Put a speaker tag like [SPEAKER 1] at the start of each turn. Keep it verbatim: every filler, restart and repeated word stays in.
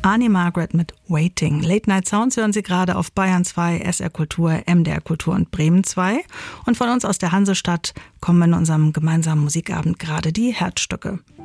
[SPEAKER 1] Annie Margaret mit Waiting. Late Night Sounds hören Sie gerade auf Bayern zwei, S R Kultur, M D R Kultur und Bremen zwei. Und von uns aus der Hansestadt kommen in unserem gemeinsamen Musikabend gerade die Herzstücke.